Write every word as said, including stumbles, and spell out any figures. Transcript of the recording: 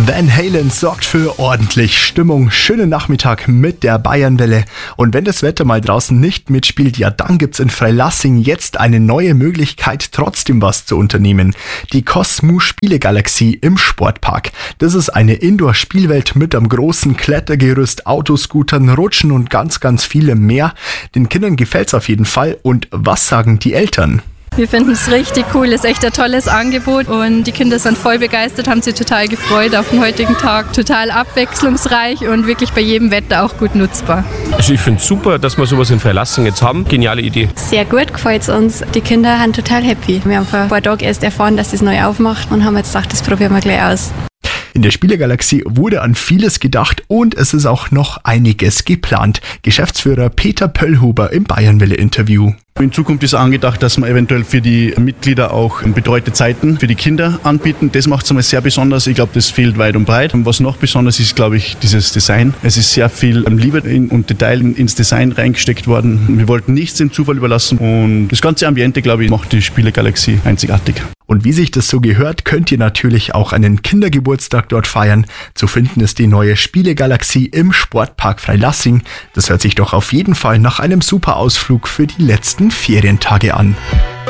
Van Halen sorgt für ordentlich Stimmung. Schönen Nachmittag mit der Bayernwelle. Und wenn das Wetter mal draußen nicht mitspielt, ja, dann gibt's in Freilassing jetzt eine neue Möglichkeit, trotzdem was zu unternehmen. Die Cosmo Spielegalaxie im Sportpark. Das ist eine Indoor-Spielwelt mit einem großen Klettergerüst, Autoscootern, Rutschen und ganz, ganz vielem mehr. Den Kindern gefällt's auf jeden Fall. Und was sagen die Eltern? Wir finden es richtig cool, ist echt ein tolles Angebot und die Kinder sind voll begeistert, haben sich total gefreut auf den heutigen Tag. Total abwechslungsreich und wirklich bei jedem Wetter auch gut nutzbar. Also ich finde es super, dass wir sowas in Freilassing jetzt haben. Geniale Idee. Sehr gut, gefällt es uns. Die Kinder sind total happy. Wir haben vor ein paar Tagen erst erfahren, dass das neu aufmacht und haben jetzt gedacht, das probieren wir gleich aus. In der Spielegalaxie wurde an vieles gedacht und es ist auch noch einiges geplant. Geschäftsführer Peter Pöllhuber im Bayernwelle-Interview. In Zukunft ist angedacht, dass wir eventuell für die Mitglieder auch betreute Zeiten für die Kinder anbieten. Das macht es einmal sehr besonders. Ich glaube, das fehlt weit und breit. Und was noch besonders ist, glaube ich, dieses Design. Es ist sehr viel Liebe und Detail ins Design reingesteckt worden. Wir wollten nichts dem Zufall überlassen und das ganze Ambiente, glaube ich, macht die Spielegalaxie einzigartig. Und wie sich das so gehört, könnt ihr natürlich auch einen Kindergeburtstag dort feiern. Zu finden ist die neue Spielegalaxie im Sportpark Freilassing. Das hört sich doch auf jeden Fall nach einem super Ausflug für die letzten Ferientage an.